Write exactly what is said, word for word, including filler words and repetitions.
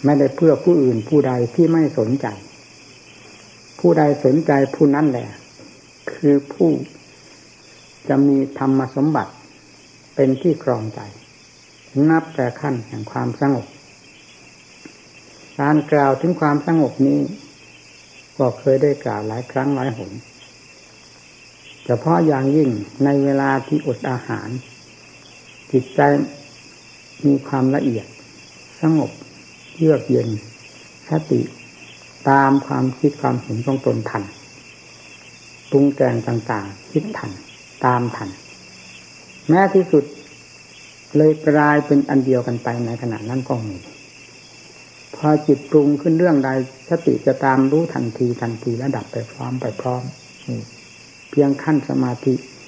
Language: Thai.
ไม่ได้เพื่อผู้อื่นผู้ใดที่ไม่สนใจผู้ใดสนใจผู้นั้นแหละคือผู้จะมีธรรมสมบัติเป็นที่ครองใจนับแต่ขั้นแห่งความสงบการกล่าวถึงความสงบนี้ก็เคยได้กล่าวหลายครั้งหลายหนเฉพาะอย่างยิ่งในเวลาที่อดอาหารจิตใจมีความละเอียดสงบเยือกเย็นสติตามความคิดความเห็นของตนทันปรุงแต่งต่างๆคิดทันตามทันแม้ที่สุดเลยกลายเป็นอันเดียวกันไปในขณะนั้นก็มีพอจิตปรุงขึ้นเรื่องใดสติจะตามรู้ทันทีทันทีและดับไปพร้อมไปพร้อมเพียงขั้นสมาธิ